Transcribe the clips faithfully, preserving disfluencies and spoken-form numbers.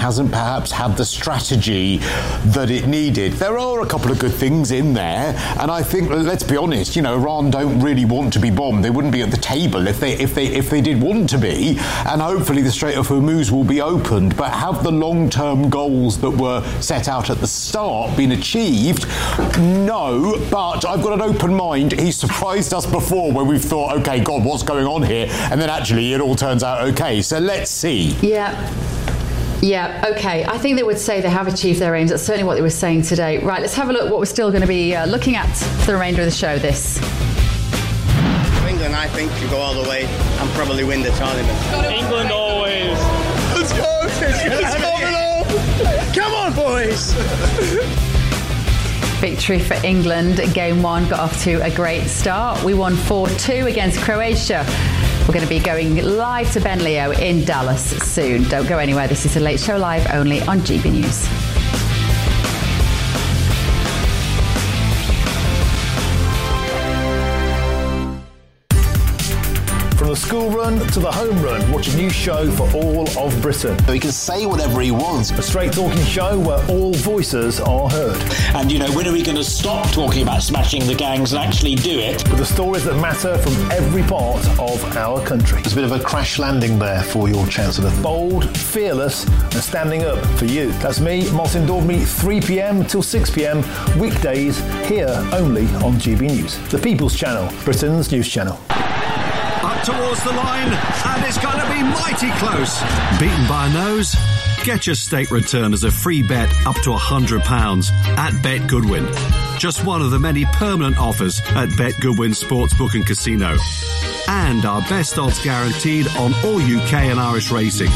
hasn't perhaps had the strategy that it needed. There are a couple of good things in there, and I think, let's be honest, you know, Iran don't really want to be bombed. They wouldn't be at the table if they if they if they did want to be, and hopefully the Strait of Hormuz will be opened. But have the long-term goals that were set out at the start been achieved? No, but I've got an open mind. He surprised us before when we've thought, okay, God, what's going on here? And then actually it all turns out okay. So let's see. Yeah. Yeah, OK. I think they would say they have achieved their aims. That's certainly what they were saying today. Right, let's have a look what we're still going to be uh, looking at for the remainder of the show. This. England, I think, could go all the way and probably win the tournament. England always. Let's go! Let's go! Come on, boys! Victory for England. Game one got off to a great start. We won four two against Croatia. We're going to be going live to Ben Leo in Dallas soon. Don't go anywhere. This is The Late Show Live only on G B News. From the school run to the home run, watch a new show for all of Britain. He can say whatever he wants. A straight talking show where all voices are heard. And, you know, when are we going to stop talking about smashing the gangs and actually do it? With the stories that matter from every part of our country. There's a bit of a crash landing there for your Chancellor. Bold, fearless and standing up for you. That's me, Martin Dormy, three p.m. till six p.m. weekdays here only on G B News. The People's Channel, Britain's news channel. Up towards the line, and it's going to be mighty close. Beaten by a nose? Get your stake return as a free bet up to one hundred pounds at Bet Goodwin. Just one of the many permanent offers at Bet Goodwin Sportsbook and Casino. And our best odds guaranteed on all U K and Irish racing.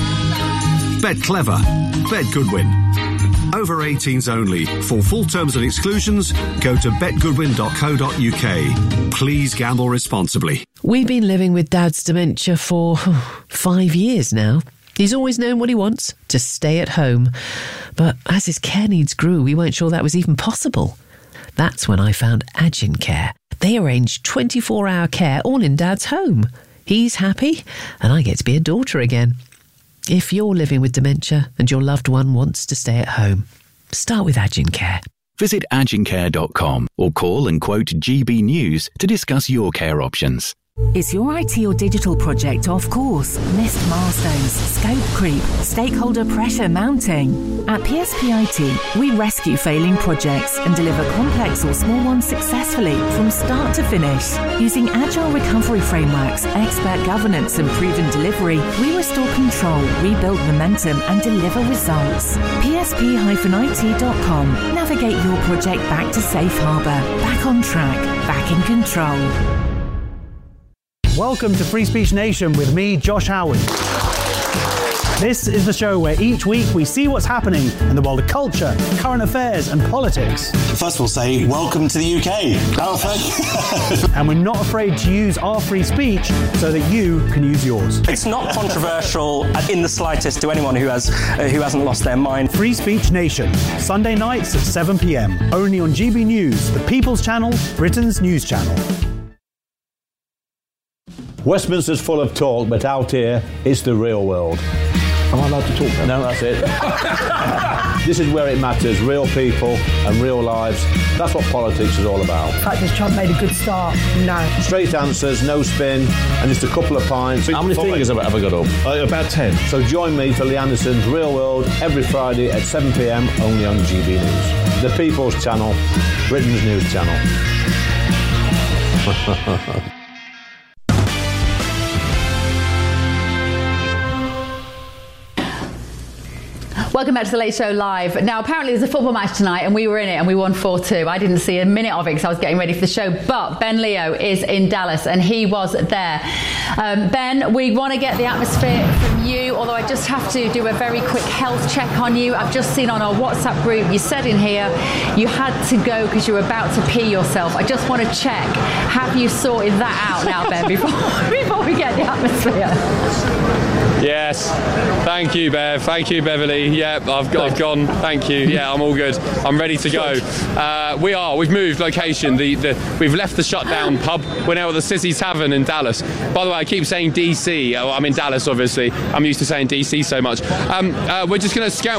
Bet clever. Bet Goodwin. Over eighteens only. For full terms and exclusions, go to bet goodwin dot co dot U K. Please gamble responsibly. We've been living with Dad's dementia for oh, five years now. He's always known what he wants, to stay at home. But as his care needs grew, we weren't sure that was even possible. That's when I found Agin Care. They arrange twenty-four hour care all in Dad's home. He's happy, and I get to be a daughter again. If you're living with dementia and your loved one wants to stay at home, start with Agin Care. Visit agin care dot com or call and quote G B News to discuss your care options. Is your I T or digital project off course? Missed milestones, scope creep, stakeholder pressure mounting? At P S P I T, we rescue failing projects and deliver complex or small ones successfully from start to finish. Using agile recovery frameworks, expert governance and proven delivery, we restore control, rebuild momentum and deliver results. P S P I T dot com. Navigate your project back to safe harbour, back on track, back in control. Welcome to Free Speech Nation with me, Josh Howard. This is the show where each week we see what's happening in the world of culture, current affairs and politics. First of all, say welcome to the U K. Oh, thank you. And we're not afraid to use our free speech so that you can use yours. It's not controversial in the slightest to anyone who has uh, who hasn't lost their mind. Free Speech Nation, Sunday nights at seven p.m. only on G B News, the People's Channel, Britain's news channel. Westminster's full of talk, but out here, it's the real world. Am I allowed to talk then? No, that's it. This is where it matters, real people and real lives. That's what politics is all about. In fact, has Trump made a good start? No. Straight answers, no spin, and just a couple of pints. How many fingers have I ever got up? Uh, about ten. So join me for Lee Anderson's Real World every Friday at seven p.m. only on G B News. The People's Channel, Britain's news channel. Welcome back to The Late Show Live. Now, apparently there's a football match tonight and we were in it and we won four two. I didn't see a minute of it because I was getting ready for the show, but Ben Leo is in Dallas and he was there. Um, Ben, we want to get the atmosphere from you, although I just have to do a very quick health check on you. I've just seen on our WhatsApp group, you said in here you had to go because you were about to pee yourself. I just want to check, have you sorted that out now, Ben, before, before we get the atmosphere? Yes, thank you, Bev. Thank you, Beverly. Yeah, I've, I've gone. Thank you. Yeah, I'm all good. I'm ready to go. Uh, we are. We've moved location. The, the we've left the shutdown pub. We're now at the Sissy Tavern in Dallas. By the way, I keep saying D C. Oh, I'm in Dallas, obviously. I'm used to saying D C so much. Um, uh, we're just going to scan.